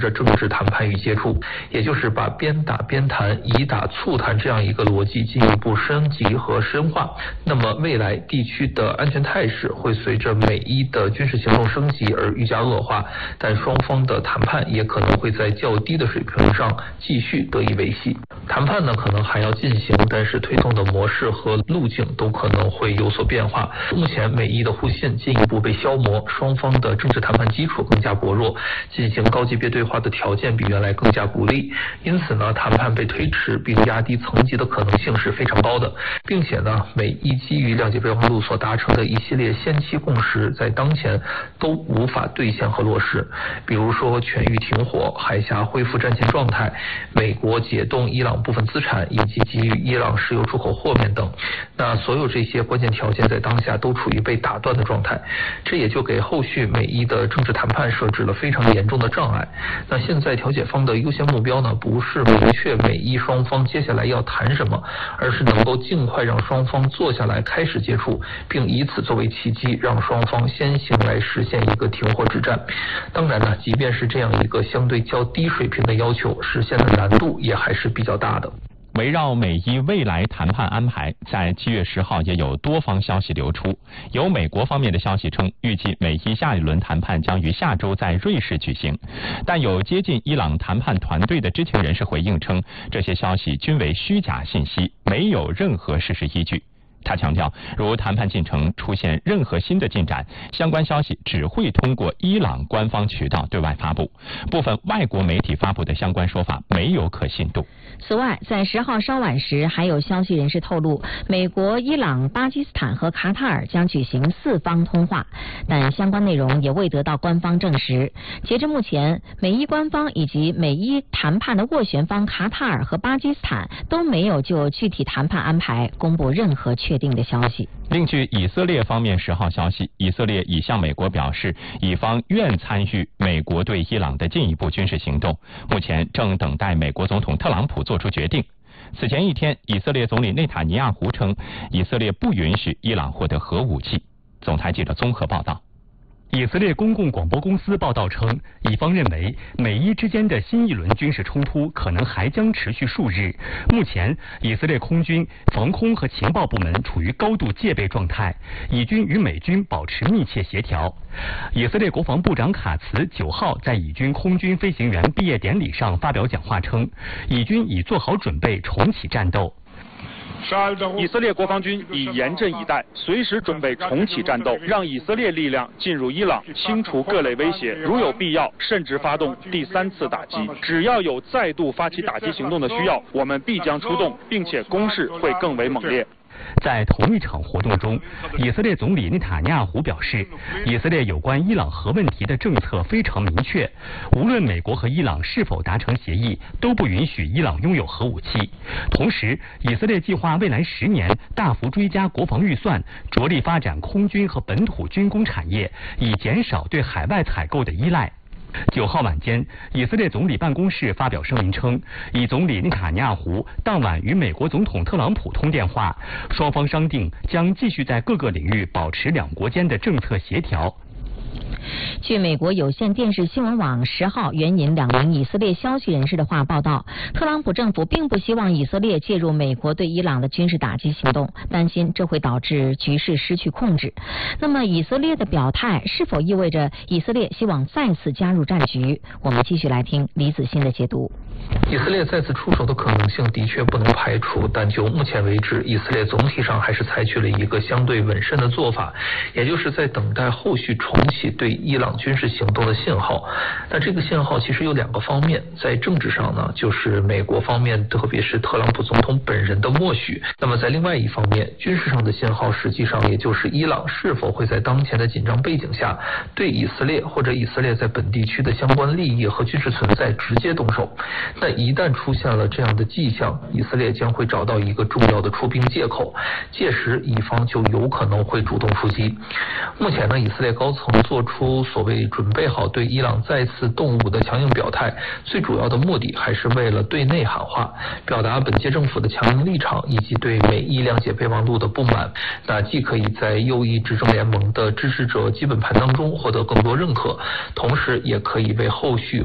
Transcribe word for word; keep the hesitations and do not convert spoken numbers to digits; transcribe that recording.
着政治谈判与接触，也就是把边打边谈、以打促谈这样一个逻辑进一步升级和深化。那么未来地区的安全态势会随着美伊的军事行动升级而愈加恶化，但双方的谈判也可能会在较低的水平上继续得以维系。谈判呢可能还要进行，但是推动的模式和路径都可能会有所变化。目前美伊的互信进一步被消磨，双方的政治谈判基础更加薄弱，进行高级别对话的条件比原来更加不利，因此呢谈判被推迟并压低层级的可能性是非常高的，并且呢美伊基于谅解备忘录所达成的一系列先期共识在当前都无法兑现和落实，比如说全域停火、海峡恢复战前状态、美国解冻伊朗部分资产以及给予伊朗石油出口豁免等。那所有这些关键条件在当下都处于被打断的状态，这也就给后续美伊的政治谈判设置了非常严重的障碍。那现在调解方的优先目标呢，不是明确美伊双方接下来要谈什么，而是能够尽快让双方坐下来开始接触，并以此作为契机，让双方先行来实现一个停火止战。当然呢，即便是这样一个相对较低水平的要求，实现的难度也还是比较大的。 围绕美伊未来谈判安排，在七月十号也有多方消息流出。有美国方面的消息称，预计美伊下一轮谈判将于下周在瑞士举行。但有接近伊朗谈判团队的知情人士回应称，这些消息均为虚假信息，没有任何事实依据。他强调，如谈判进程出现任何新的进展，相关消息只会通过伊朗官方渠道对外发布，部分外国媒体发布的相关说法没有可信度。 此外，在十号稍晚时，还有消息人士透露，美国、伊朗、巴基斯坦和卡塔尔将举行四方通话，但相关内容也未得到官方证实。截至目前，美伊官方以及美伊谈判的斡旋方卡塔尔和巴基斯坦都没有就具体谈判安排公布任何确定的消息。 另据以色列方面十号消息，以色列已向美国表示，以方愿参与美国对伊朗的进一步军事行动，目前正等待美国总统特朗普做出决定。此前一天，以色列总理内塔尼亚胡称，以色列不允许伊朗获得核武器。总台记者综合报道。 以色列公共广播公司报道称，以方认为美伊之间的新一轮军事冲突可能还将持续数日。目前，以色列空军、防空和情报部门处于高度戒备状态，以军与美军保持密切协调。以色列国防部长卡茨九号在以军空军飞行员毕业典礼上发表讲话称，以军已做好准备重启战斗。 以色列国防军已严阵以待，随时准备重启战斗，让以色列力量进入伊朗，清除各类威胁，如有必要，甚至发动第三次打击。只要有再度发起打击行动的需要，我们必将出动，并且攻势会更为猛烈。 在同一场活动中，以色列总理内塔尼亚胡表示，以色列有关伊朗核问题的政策非常明确，无论美国和伊朗是否达成协议，都不允许伊朗拥有核武器。同时，以色列计划未来十年大幅追加国防预算，着力发展空军和本土军工产业，以减少对海外采购的依赖。九号晚间，以色列总理办公室发表声明称，以总理内塔尼亚胡当晚与美国总统特朗普通电话，双方商定将继续在各个领域保持两国间的政策协调。 据美国有线电视新闻网十号援引两名以色列消息人士的话报道，特朗普政府并不希望以色列介入美国对伊朗的军事打击行动，担心这会导致局势失去控制。那么以色列的表态是否意味着以色列希望再次加入战局？我们继续来听李子欣的解读。 以色列再次出手的可能性的确不能排除，但就目前为止，以色列总体上还是采取了一个相对稳慎的做法，也就是在等待后续重启对伊朗军事行动的信号。那这个信号其实有两个方面，在政治上呢，就是美国方面特别是特朗普总统本人的默许，那么在另外一方面，军事上的信号实际上也就是伊朗是否会在当前的紧张背景下对以色列或者以色列在本地区的相关利益和军事存在直接动手。那一旦出现了这样的迹象，以色列将会找到一个重要的出兵借口，届时以方就有可能会主动出击。目前呢，以色列高层做出所谓准备好对伊朗再次动武的强硬表态，最主要的目的还是为了对内喊话，表达本届政府的强硬立场以及对美伊谅解备忘录的不满。那既可以在右翼执政联盟的支持者基本盘当中获得更多认可，同时也可以为后续